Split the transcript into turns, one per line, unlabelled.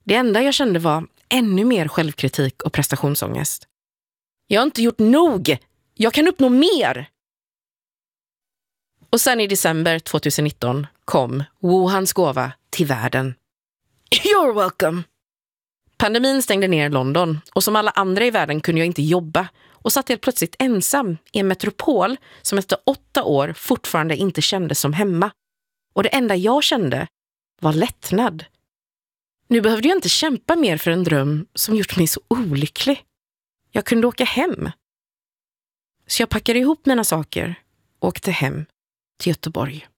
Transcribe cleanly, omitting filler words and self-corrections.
Det enda jag kände var ännu mer självkritik och prestationsångest. Jag har inte gjort nog! Jag kan uppnå mer! Och sen i december 2019 kom Wuhans gåva till världen. You're welcome! Pandemin stängde ner London och som alla andra i världen kunde jag inte jobba och satt helt plötsligt ensam i en metropol som efter 8 år fortfarande inte kändes som hemma. Och det enda jag kände var lättnad. Nu behövde jag inte kämpa mer för en dröm som gjort mig så olycklig. Jag kunde åka hem. Så jag packade ihop mina saker och åkte hem till Göteborg.